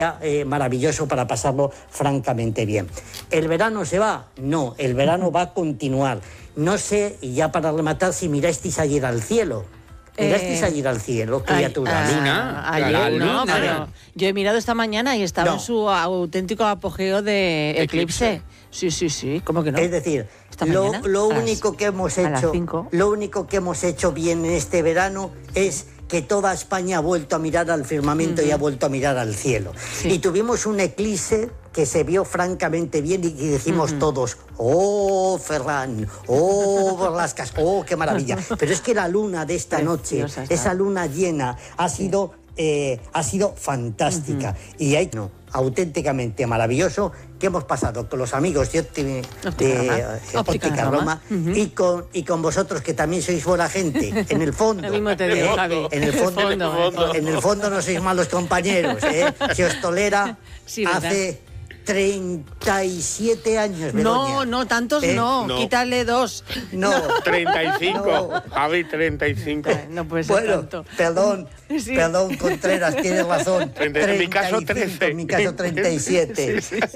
maravilloso para pasarlo francamente bien. ¿El verano se va? No, el verano va a continuar. No sé, y ya para rematar, si mirasteis ayer al cielo. ¿Mirasteis ayer al cielo, criaturas? Ayer no, pero yo he mirado esta mañana y estaba en su auténtico apogeo de eclipse. Sí, ¿cómo que no? Es decir, lo único que hemos hecho bien en este verano es que toda España ha vuelto a mirar al firmamento y ha vuelto a mirar al cielo. Sí. Y tuvimos un eclipse que se vio francamente bien y dijimos todos, ¡oh, Ferran! ¡Oh, Borlascas! ¡Oh, qué maravilla! Pero es que la luna de esta noche, esa luna llena, ha sido fantástica. Y hay auténticamente maravilloso que hemos pasado con los amigos de Óptica Roma y con vosotros, que también sois buena gente, en el fondo. Lo mismo te digo, Javi. En el fondo no sois malos compañeros, ¿eh? Se os tolera hace 37 años, Begoña. No, tantos no. Quítale 2. No. 35, no. Javi, 35. No puede ser tanto. Perdón, Contreras, tienes razón. En mi caso 13. En mi caso 37.